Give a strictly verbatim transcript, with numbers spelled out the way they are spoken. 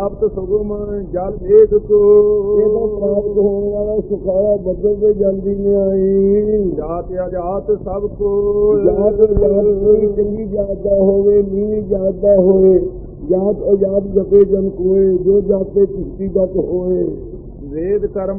ਪ੍ਰਾਪਤ ਸੁਗਮ ਜਲ ਵੇਦ ਕੋ। ਇਹਦਾ ਪ੍ਰਾਪਤ ਹੋਣ ਵਾਲਾ ਸੁਖਾਇਆ ਬੱਦਲ ਤੇ ਜਾਂਦੀ ਨਿਆਈ। ਜਾਤ ਅਜਾਤ ਸਭ ਕੋ। ਜਾਤ ਅਜਾਤ ਕੋਈ ਚੰਗੀ ਜਾਤ ਦਾ ਹੋਵੇ, ਨੀਵੀਂ ਜਾਤ ਦਾ ਹੋਵੇ, ਜਾਤ ਅਜਾਤ ਜਪੇ ਜਨ ਕੋਏ, ਜੋ ਜਾਤੇ ਚਿਸ਼ਤੀ ਜਤ ਹੋਏ। ਵੇਦ ਕਰਮ